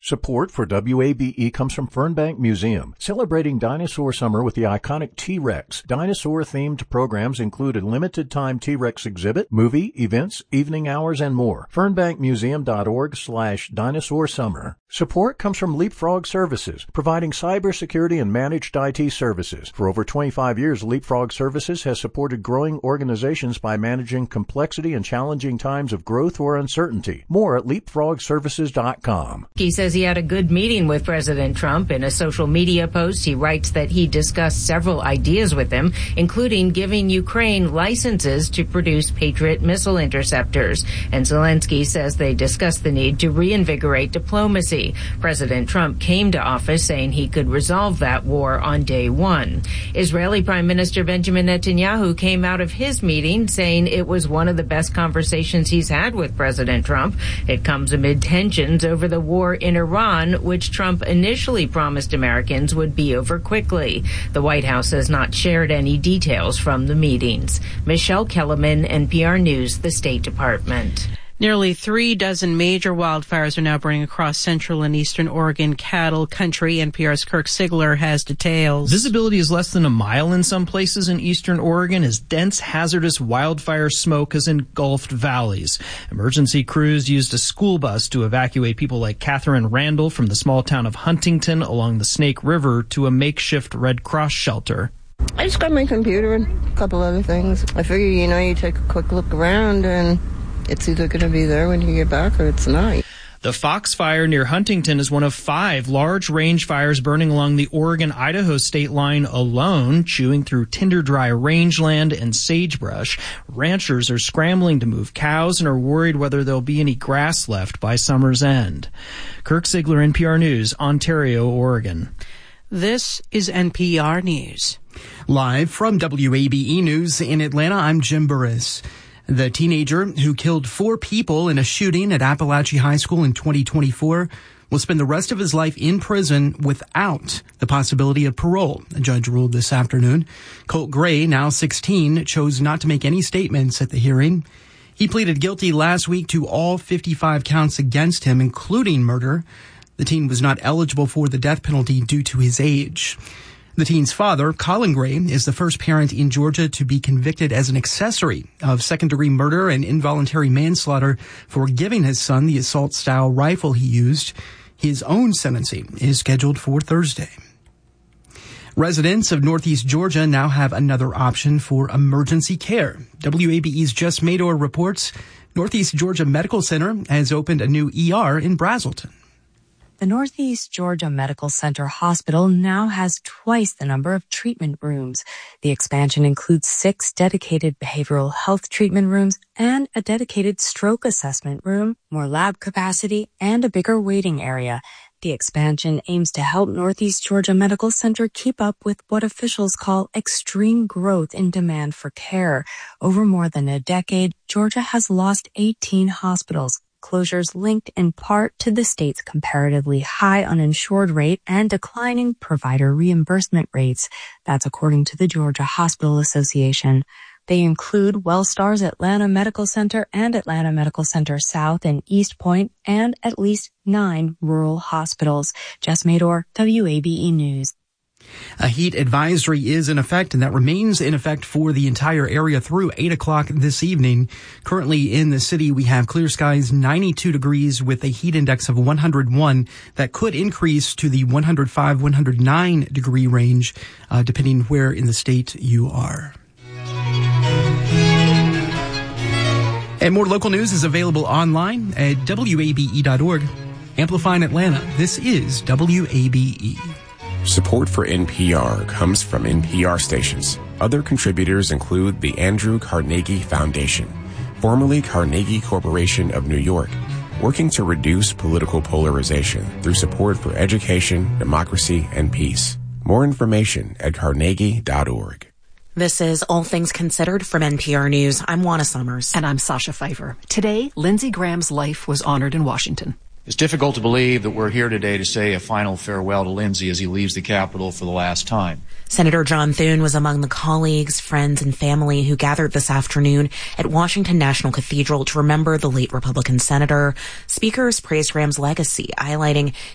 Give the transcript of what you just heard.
Support for WABE comes from Fernbank Museum, celebrating Dinosaur Summer with the iconic T-Rex. Dinosaur-themed programs include a limited-time T-Rex exhibit, movie, events, evening hours, and more. FernbankMuseum.org/Dinosaur Summer. Support comes from Leapfrog Services, providing cybersecurity and managed IT services. For over 25 years, Leapfrog Services has supported growing organizations by managing complexity and challenging times of growth or uncertainty. More at leapfrogservices.com. He says he had a good meeting with President Trump. In a social media post, he writes that he discussed several ideas with him, including giving Ukraine licenses to produce Patriot missile interceptors. And Zelensky says they discussed the need to reinvigorate diplomacy. President Trump came to office saying he could resolve that war on day one. Israeli Prime Minister Benjamin Netanyahu came out of his meeting saying it was one of the best conversations he's had with President Trump. It comes amid tensions over the war in Iran, which Trump initially promised Americans would be over quickly. The White House has not shared any details from the meetings. Michelle Kellerman, NPR News, the State Department. Nearly 36 major wildfires are now burning across central and eastern Oregon cattle country. NPR's Kirk Sigler has details. Visibility is less than a mile in some places in eastern Oregon as dense, hazardous wildfire smoke has engulfed valleys. Emergency crews used a school bus to evacuate people like Catherine Randall from the small town of Huntington along the Snake River to a makeshift Red Cross shelter. I just got my computer and a couple other things. I figure, you take a quick look around and it's either going to be there when you get back or it's not. The Fox Fire near Huntington is one of 5 large range fires burning along the Oregon-Idaho state line alone, chewing through tinder-dry rangeland and sagebrush. Ranchers are scrambling to move cows and are worried whether there'll be any grass left by summer's end. Kirk Sigler, NPR News, Ontario, Oregon. This is NPR News. Live from WABE News in Atlanta, I'm Jim Burris. The teenager who killed 4 people in a shooting at Appalachia High School in 2024 will spend the rest of his life in prison without the possibility of parole, a judge ruled this afternoon. Colt Gray, now 16, chose not to make any statements at the hearing. He pleaded guilty last week to all 55 counts against him, including murder. The teen was not eligible for the death penalty due to his age. The teen's father, Colin Gray, is the first parent in Georgia to be convicted as an accessory of second-degree murder and involuntary manslaughter for giving his son the assault-style rifle he used. His own sentencing is scheduled for Thursday. Residents of Northeast Georgia now have another option for emergency care. WABE's Jess Mador reports Northeast Georgia Medical Center has opened a new ER in Brazelton. The Northeast Georgia Medical Center Hospital now has twice the number of treatment rooms. The expansion includes 6 dedicated behavioral health treatment rooms and a dedicated stroke assessment room, more lab capacity, and a bigger waiting area. The expansion aims to help Northeast Georgia Medical Center keep up with what officials call extreme growth in demand for care. Over more than a decade, Georgia has lost 18 hospitals. Closures linked in part to the state's comparatively high uninsured rate and declining provider reimbursement rates. That's according to the Georgia Hospital Association. They include WellStar's Atlanta Medical Center and Atlanta Medical Center South and East Point, and at least 9 rural hospitals. Jess Mador, WABE News. A heat advisory is in effect, and that remains in effect for the entire area through 8 o'clock this evening. Currently in the city, we have clear skies, 92 degrees with a heat index of 101. That could increase to the 105, 109 degree range, depending where in the state you are. And more local news is available online at WABE.org. Amplifying Atlanta, this is WABE. Support for NPR comes from NPR stations. Other contributors include the Andrew Carnegie Foundation, formerly Carnegie Corporation of New York, working to reduce political polarization through support for education, democracy, and peace. More information at carnegie.org. This is All Things Considered from NPR News. I'm Juana Summers. And I'm Sasha Pfeiffer. Today, Lindsey Graham's life was honored in Washington. It's difficult to believe that we're here today to say a final farewell to Lindsey as he leaves the Capitol for the last time. Senator John Thune was among the colleagues, friends, and family who gathered this afternoon at Washington National Cathedral to remember the late Republican senator. Speakers praised Graham's legacy, highlighting